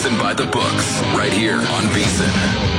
VSiN by the Books, right here on VSiN.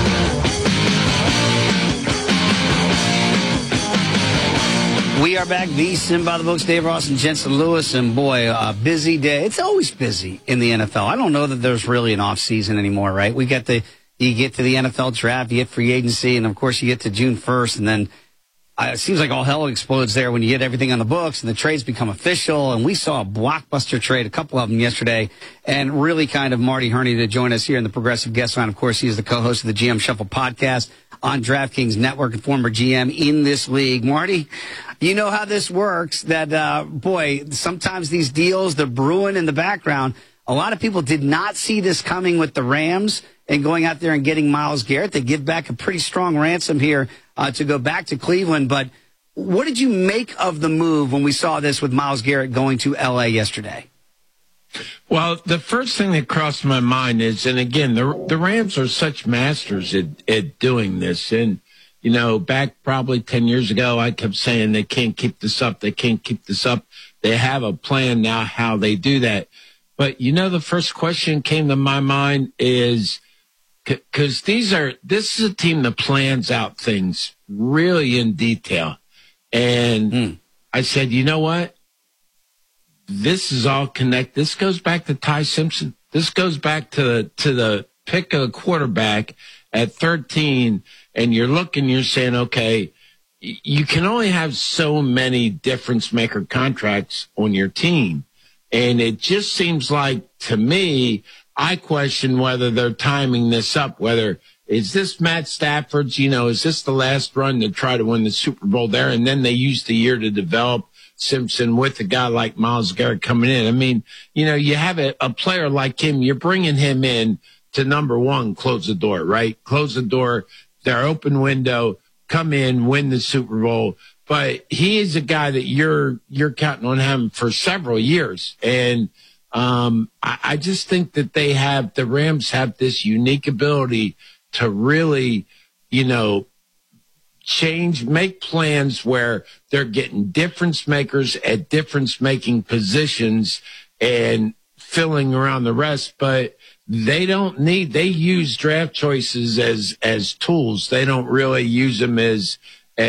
We are back, VSiN by the Books, Dave Ross and Jensen Lewis, and boy, a busy day. It's always busy in the NFL. I don't know that there's really an off season anymore, right? You get to the NFL draft, you get free agency, and of course you get to June 1st, and then it seems like all hell explodes there when you get everything on the books and the trades become official. And we saw a blockbuster trade, a couple of them yesterday, and really kind of Marty Herney to join us here in the Progressive Guest Line. Of course, he is the co-host of the GM Shuffle podcast on DraftKings Network and former GM in this league. Marty, you know how this works, that, boy, sometimes these deals, they're brewing in the background. A lot of people did not see this coming with the Rams and going out there and getting Myles Garrett. They give back a pretty strong ransom here to go back to Cleveland. But what did you make of the move when we saw this with Myles Garrett going to L.A. yesterday? Well, the first thing that crossed my mind is, and again, the Rams are such masters at doing this. And, you know, back probably 10 years ago, I kept saying they can't keep this up. They can't keep this up. They have a plan now how they do that. But, you know, the first question came to my mind is, because this is a team that plans out things really in detail. And I said, you know what? This is all connected. This goes back to Ty Simpson. This goes back to the pick of a quarterback at 13. And you're saying, okay, you can only have so many difference maker contracts on your team. And it just seems like, to me, I question whether they're timing this up, whether is this Matt Stafford's, is this the last run to try to win the Super Bowl there? And then they used the year to develop Simpson with a guy like Myles Garrett coming in. I mean, you have a player like him, you're bringing him in to number one, close the door, right? Close the door, their open window, come in, win the Super Bowl. But he is a guy that you're counting on him for several years. And I just think that the Rams have this unique ability to really, make plans where they're getting difference makers at difference making positions and filling around the rest. But they use draft choices as tools. They don't really use them as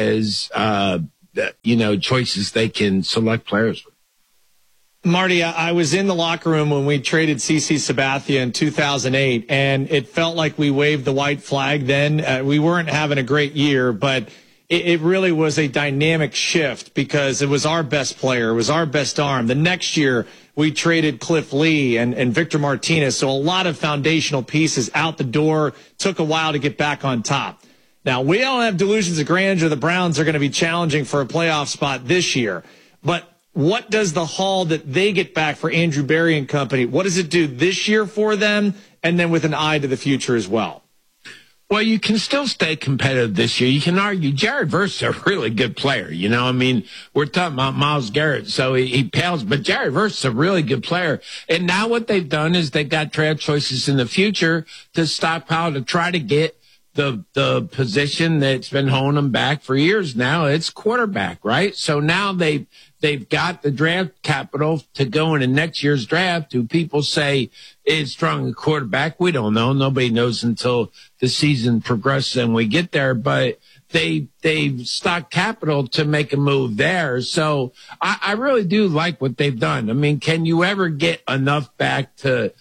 choices they can select players with. Marty, I was in the locker room when we traded CeCe Sabathia in 2008, and it felt like we waved the white flag then. We weren't having a great year, but it really was a dynamic shift because it was our best player. It was our best arm. The next year, we traded Cliff Lee and Victor Martinez, so a lot of foundational pieces out the door. Took a while to get back on top. Now, we don't have delusions of grandeur. The Browns are going to be challenging for a playoff spot this year, but what does the haul that they get back for Andrew Berry and company, what does it do this year for them, and then with an eye to the future as well? Well, you can still stay competitive this year. You can argue Jared Verse is a really good player. We're talking about Myles Garrett, so he pales, but Jared Verse is a really good player. And now what they've done is they got draft choices in the future to stockpile to try to get the position that's been holding them back for years now. It's quarterback, right? So now they've got the draft capital to go into next year's draft. Do people say is strong a quarterback? We don't know. Nobody knows until the season progresses and we get there. But they've stocked capital to make a move there. So I really do like what they've done. I mean, can you ever get enough back to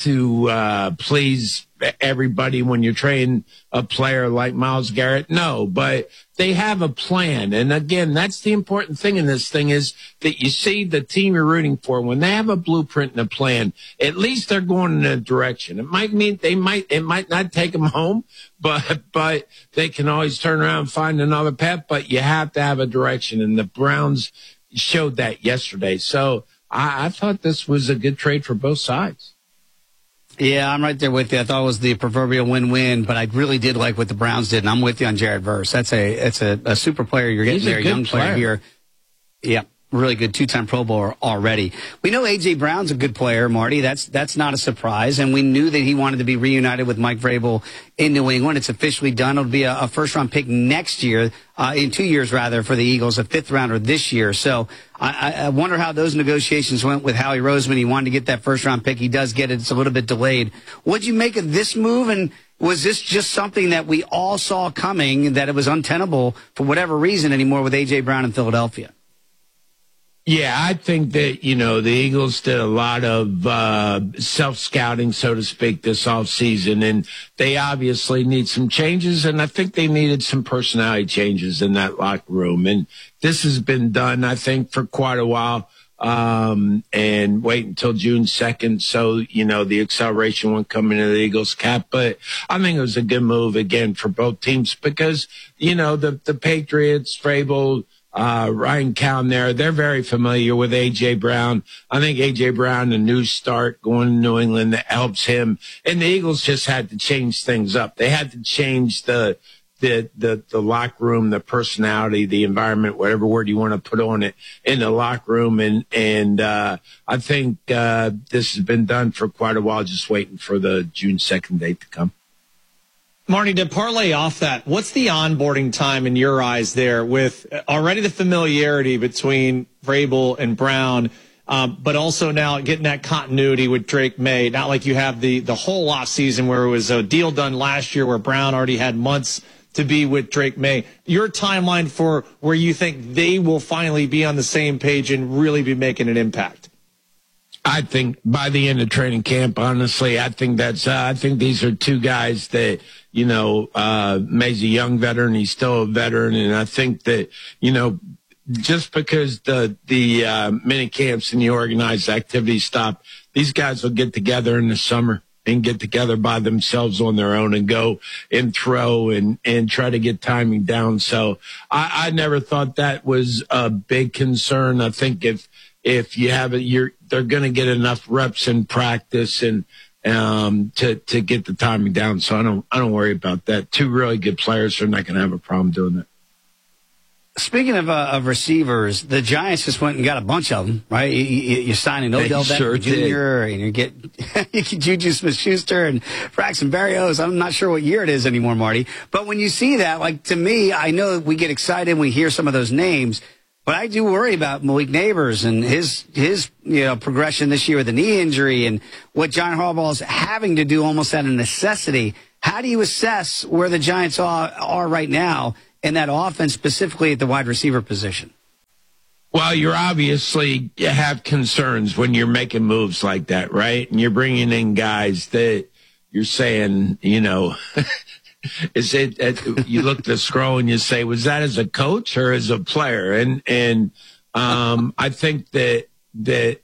please everybody when you're trading a player like Myles Garrett? No, but they have a plan. And again, that's the important thing in this thing is that you see the team you're rooting for. When they have a blueprint and a plan, at least they're going in a direction. It might mean it might not take them home, but they can always turn around and find another path, but you have to have a direction. And the Browns showed that yesterday. So I thought this was a good trade for both sides. Yeah, I'm right there with you. I thought it was the proverbial win-win, but I really did like what the Browns did, and I'm with you on Jared Verse. It's a super player you're getting there, a young player here. Yeah, really good two-time Pro Bowler already. We know A.J. Brown's a good player, Marty. That's not a surprise. And we knew that he wanted to be reunited with Mike Vrabel in New England. It's officially done. It'll be a first-round pick next year, in 2 years, rather, for the Eagles, a fifth-rounder this year. So I wonder how those negotiations went with Howie Roseman. He wanted to get that first-round pick. He does get it. It's a little bit delayed. What'd you make of this move? And was this just something that we all saw coming, that it was untenable for whatever reason anymore with A.J. Brown in Philadelphia? Yeah, I think that, the Eagles did a lot of self-scouting, so to speak, this offseason, and they obviously need some changes, and I think they needed some personality changes in that locker room. And this has been done, I think, for quite a while, and wait until June 2nd, so, the acceleration won't come into the Eagles' cap. But I think it was a good move, again, for both teams because, the Patriots, Vrabel, Ryan Cowan they're very familiar with A.J. Brown. I think A.J. Brown, a new start going to New England, that helps him. And the Eagles just had to change things up. They had to change the locker room, the personality, the environment, whatever word you want to put on it, in the locker room. And I think this has been done for quite a while, just waiting for the June 2nd date to come. Marty, to parlay off that, what's the onboarding time in your eyes there with already the familiarity between Vrabel and Brown, but also now getting that continuity with Drake May? Not like you have the whole off season where it was a deal done last year where Brown already had months to be with Drake May. Your timeline for where you think they will finally be on the same page and really be making an impact? I think by the end of training camp, honestly, I think these are two guys that, May's a young veteran. He's still a veteran. And I think that, just because the mini camps and the organized activities stop, these guys will get together in the summer and get together by themselves on their own and go and throw and try to get timing down. So I never thought that was a big concern. I think if you have it, they're going to get enough reps in practice and to get the timing down. So I don't worry about that. Two really good players are not going to have a problem doing that. Speaking of receivers, the Giants just went and got a bunch of them, right? You sign an Odell Beckham Jr. and you get Juju Smith-Schuster and Braxton Berrios. I'm not sure what year it is anymore, Marty. But when you see that, to me, I know we get excited when we hear some of those names. But I do worry about Malik Neighbors and his progression this year with the knee injury and what John Harbaugh is having to do almost out of necessity. How do you assess where the Giants are right now in that offense, specifically at the wide receiver position? Well, you have concerns when you're making moves like that, right? And you're bringing in guys that you're saying, is it, you look at the scroll and you say, was that as a coach or as a player? And I think that the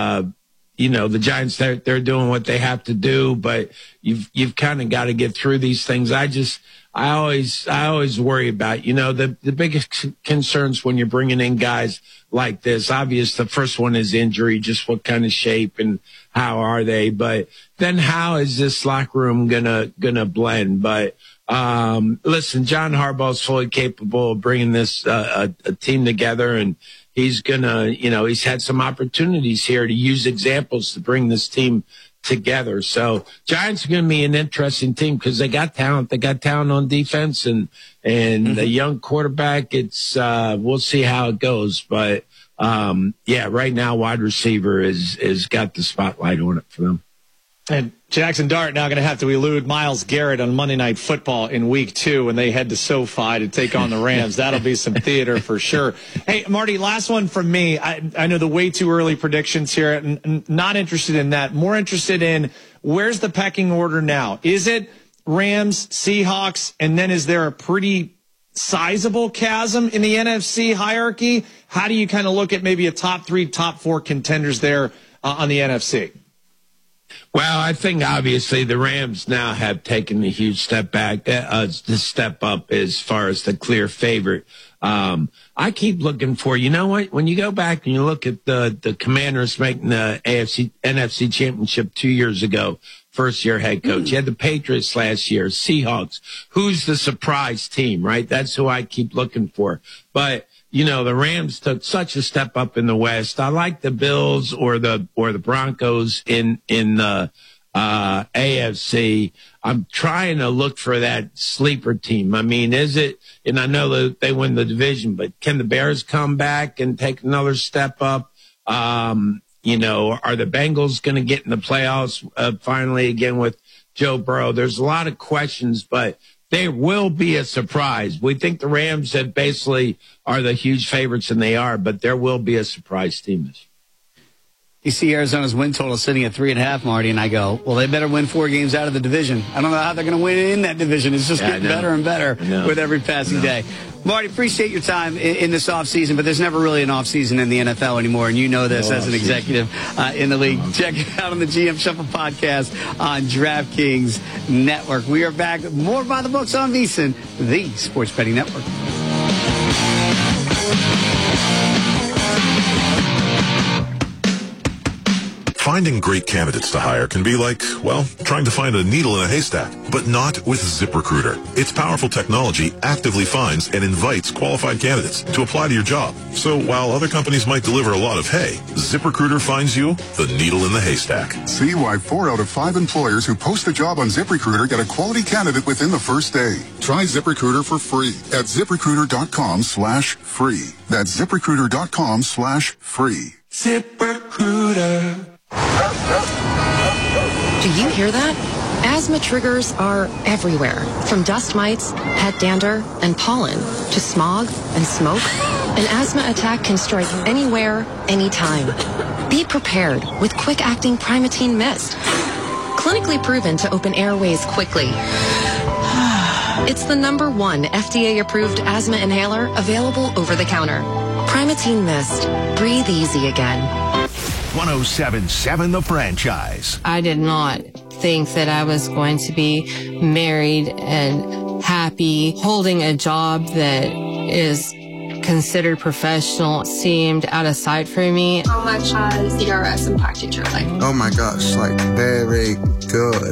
Giants, they're doing what they have to do, but you've kind of got to get through these things. I always worry about, the biggest concerns when you're bringing in guys like this. Obvious, the first one is injury, just what kind of shape and how are they? But then how is this locker room gonna blend? But listen, John Harbaugh is fully capable of bringing this a team together, and he's he's had some opportunities here to use examples to bring this team together. So Giants are going to be an interesting team because they got talent. They got talent on defense and the young quarterback. It's we'll see how it goes, but right now wide receiver is got the spotlight on it for them. And Jackson Dart now going to have to elude Myles Garrett on Monday Night Football in Week 2 when they head to SoFi to take on the Rams. That'll be some theater for sure. Hey, Marty, last one from me. I know the way too early predictions here. Not interested in that. More interested in where's the pecking order now? Is it Rams, Seahawks, and then is there a pretty sizable chasm in the NFC hierarchy? How do you kind of look at maybe a top 3, top 4 contenders there on the NFC? Well, I think obviously the Rams now have taken a huge step back, to step up as far as the clear favorite. I keep looking for, you know what, when you go back and you look at the Commanders making the NFC Championship 2 years ago, first year head coach. You had the Patriots last year, Seahawks. Who's the surprise team, right? That's who I keep looking for. But the Rams took such a step up in the West. I like the Bills or the Broncos in the AFC. I'm trying to look for that sleeper team. I mean, is it, and I know that they win the division, but can the Bears come back and take another step up? Are the Bengals going to get in the playoffs finally again with Joe Burrow? There's a lot of questions, but there will be a surprise. We think the Rams that basically are the huge favorites, and they are, but there will be a surprise team this year. You see Arizona's win total sitting at 3.5, Marty, and I go, well, they better win 4 games out of the division. I don't know how they're going to win in that division. It's just getting better and better with every passing day. Marty, appreciate your time in this offseason, but there's never really an offseason in the NFL anymore, and you know this as an executive in the league. Check it out on the GM Shuffle podcast on DraftKings Network. We are back with more By the Books on VSiN, the Sports Betting Network. Finding great candidates to hire can be like, well, trying to find a needle in a haystack, but not with ZipRecruiter. Its powerful technology actively finds and invites qualified candidates to apply to your job. So while other companies might deliver a lot of hay, ZipRecruiter finds you the needle in the haystack. See why 4 out of 5 employers who post a job on ZipRecruiter get a quality candidate within the first day. Try ZipRecruiter for free at ZipRecruiter.com/free. That's ZipRecruiter.com/free. ZipRecruiter. Do you hear that? Asthma triggers are everywhere, from dust mites, pet dander, and pollen, to smog and smoke. An asthma attack can strike anywhere, anytime. Be prepared with quick-acting Primatene Mist. Clinically proven to open airways quickly. It's the #1 FDA-approved asthma inhaler available over the counter. Primatene Mist. Breathe easy again. 107.7 The Franchise. I did not think that I was going to be married and happy. Holding a job that is considered professional seemed out of sight for me. How much has CRS impacted your life? Oh my gosh, very good.